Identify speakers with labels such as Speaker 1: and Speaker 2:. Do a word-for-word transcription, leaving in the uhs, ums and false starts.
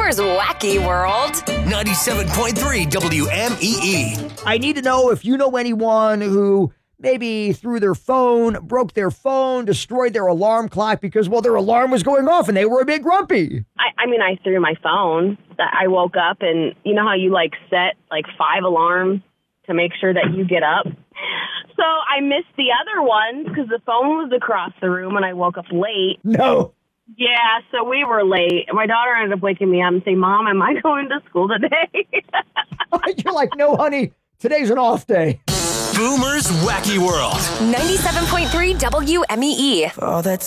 Speaker 1: Boomer's Wacky World.
Speaker 2: ninety-seven point three W M E E.
Speaker 3: I need to know if you know anyone who maybe threw their phone, broke their phone, destroyed their alarm clock because, well, their alarm was going off and they were a bit grumpy.
Speaker 4: I, I mean, I threw my phone. That I woke up and you know how you like set like five alarms to make sure that you get up? So I missed the other ones because the phone was across the room and I woke up late.
Speaker 3: No.
Speaker 4: Yeah, so we were late. My daughter ended up waking me up and saying, Mom, am I going to school today?
Speaker 3: You're like, no, honey, today's an off day.
Speaker 2: Boomer's Wacky World.
Speaker 1: ninety-seven point three W M E E.
Speaker 5: All that